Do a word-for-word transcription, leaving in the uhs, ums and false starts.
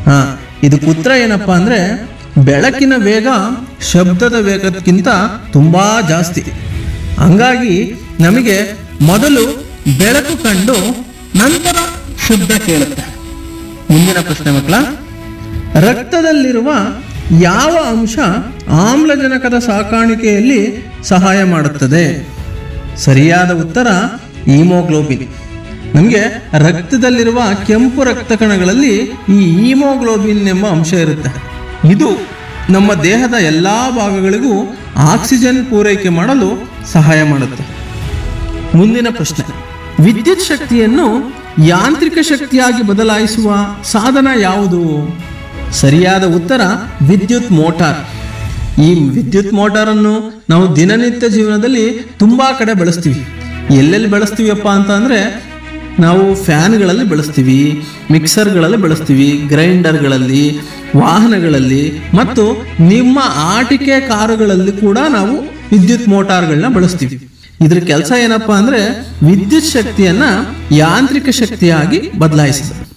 ಹಾ, ಇದಕ್ಕೆ ಉತ್ತರ ಏನಪ್ಪಾ ಅಂದ್ರೆ ಬೆಳಕಿನ ವೇಗ ಶಬ್ದದ ವೇಗಕ್ಕಿಂತ ತುಂಬಾ ಜಾಸ್ತಿ. ಹಂಗಾಗಿ ನಮಗೆ ಮೊದಲು ಬೆಳಕು ಕಂಡು ನಂತರ ಶಬ್ದ ಕೇಳುತ್ತೆ. ಮುಂದಿನ ಪ್ರಶ್ನೆ ಮಕ್ಕಳ, ರಕ್ತದಲ್ಲಿರುವ ಯಾವ ಅಂಶ ಆಮ್ಲಜನಕದ ಸಾಕಾಣಿಕೆಯಲ್ಲಿ ಸಹಾಯ ಮಾಡುತ್ತದೆ? ಸರಿಯಾದ ಉತ್ತರ ಹೀಮೋಗ್ಲೋಬಿನ್. ನಮಗೆ ರಕ್ತದಲ್ಲಿರುವ ಕೆಂಪು ರಕ್ತ ಕಣಗಳಲ್ಲಿ ಈ ಹೀಮೋಗ್ಲೋಬಿನ್ ಎಂಬ ಅಂಶ ಇರುತ್ತೆ. ಇದು ನಮ್ಮ ದೇಹದ ಎಲ್ಲ ಭಾಗಗಳಿಗೂ ಆಕ್ಸಿಜನ್ ಪೂರೈಕೆ ಮಾಡಲು ಸಹಾಯ ಮಾಡುತ್ತೆ. ಮುಂದಿನ ಪ್ರಶ್ನೆ, ವಿದ್ಯುತ್ ಶಕ್ತಿಯನ್ನು ಯಾಂತ್ರಿಕ ಶಕ್ತಿಯಾಗಿ ಬದಲಾಯಿಸುವ ಸಾಧನ ಯಾವುದು? ಸರಿಯಾದ ಉತ್ತರ ವಿದ್ಯುತ್ ಮೋಟಾರ್. ಈ ವಿದ್ಯುತ್ ಮೋಟಾರನ್ನು ನಾವು ದಿನನಿತ್ಯ ಜೀವನದಲ್ಲಿ ತುಂಬಾ ಕಡೆ ಬಳಸ್ತೀವಿ. ಎಲ್ಲೆಲ್ಲಿ ಬಳಸ್ತೀವಿಯಪ್ಪ ಅಂತ ಅಂದ್ರೆ ನಾವು ಫ್ಯಾನ್ಗಳಲ್ಲಿ ಬಳಸ್ತೀವಿ, ಮಿಕ್ಸರ್ಗಳಲ್ಲಿ ಬಳಸ್ತೀವಿ, ಗ್ರೈಂಡರ್ಗಳಲ್ಲಿ, ವಾಹನಗಳಲ್ಲಿ ಮತ್ತು ನಿಮ್ಮ ಆಟಿಕೆ ಕಾರುಗಳಲ್ಲಿ ಕೂಡ ನಾವು ವಿದ್ಯುತ್ ಮೋಟಾರ್ಗಳನ್ನ ಬಳಸ್ತೀವಿ. ಇದ್ರ ಕೆಲಸ ಏನಪ್ಪಾ ಅಂದ್ರೆ ವಿದ್ಯುತ್ ಶಕ್ತಿಯನ್ನ ಯಾಂತ್ರಿಕ ಶಕ್ತಿಯಾಗಿ ಬದಲಾಯಿಸಿದೆ.